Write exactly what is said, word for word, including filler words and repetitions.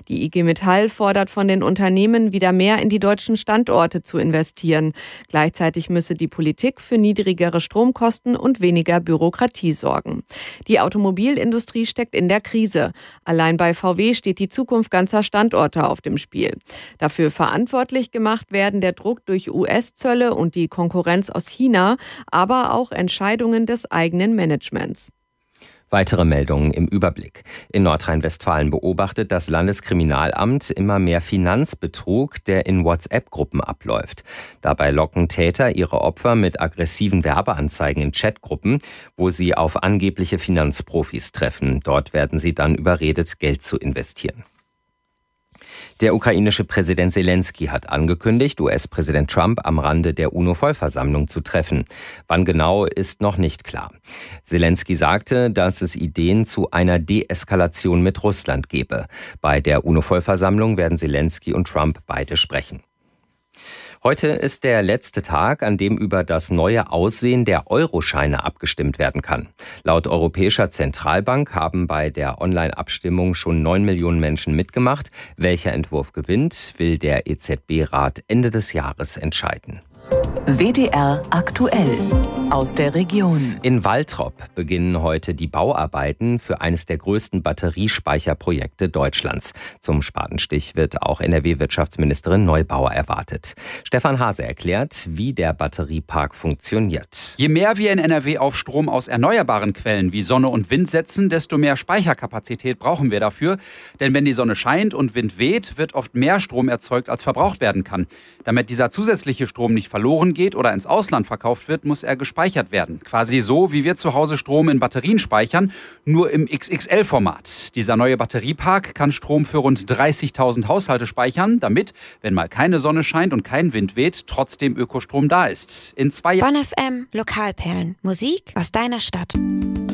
Die I G Metall fordert von den Unternehmen, wieder mehr in die deutschen Standorte zu investieren. Gleichzeitig müsse die Politik für niedrigere Stromkosten und weniger Bürokratie sorgen. Die Automobilindustrie steckt in der Krise. Allein bei V W steht die Zukunft ganzer Standorte auf dem Spiel. Dafür verantwortlich gemacht werden der Druck durch U S-Zölle und die Konkurrenz aus China, aber auch Entscheidungen des eigenen Managements. Weitere Meldungen im Überblick. In Nordrhein-Westfalen beobachtet das Landeskriminalamt immer mehr Finanzbetrug, der in WhatsApp-Gruppen abläuft. Dabei locken Täter ihre Opfer mit aggressiven Werbeanzeigen in Chatgruppen, wo sie auf angebliche Finanzprofis treffen. Dort werden sie dann überredet, Geld zu investieren. Der ukrainische Präsident Selensky hat angekündigt, U S-Präsident Trump am Rande der UNO-Vollversammlung zu treffen. Wann genau, ist noch nicht klar. Selensky sagte, dass es Ideen zu einer Deeskalation mit Russland gebe. Bei der UNO-Vollversammlung werden Selensky und Trump beide sprechen. Heute ist der letzte Tag, an dem über das neue Aussehen der Euroscheine abgestimmt werden kann. Laut Europäischer Zentralbank haben bei der Online-Abstimmung schon neun Millionen Menschen mitgemacht. Welcher Entwurf gewinnt, will der E Z B-Rat Ende des Jahres entscheiden. W D R aktuell aus der Region. In Waltrop beginnen heute die Bauarbeiten für eines der größten Batteriespeicherprojekte Deutschlands. Zum Spatenstich wird auch N R W-Wirtschaftsministerin Neubauer erwartet. Stefan Hase erklärt, wie der Batteriepark funktioniert. Je mehr wir in N R W auf Strom aus erneuerbaren Quellen wie Sonne und Wind setzen, desto mehr Speicherkapazität brauchen wir dafür. Denn wenn die Sonne scheint und Wind weht, wird oft mehr Strom erzeugt, als verbraucht werden kann. Damit dieser zusätzliche Strom nicht verloren geht oder ins Ausland verkauft wird, muss er gespeichert werden. Quasi so, wie wir zu Hause Strom in Batterien speichern, nur im X X L-Format. Dieser neue Batteriepark kann Strom für rund dreißigtausend Haushalte speichern, damit, wenn mal keine Sonne scheint und kein Wind weht, trotzdem Ökostrom da ist. In zwei Bonn F M Lokalperlen. Musik aus deiner Stadt.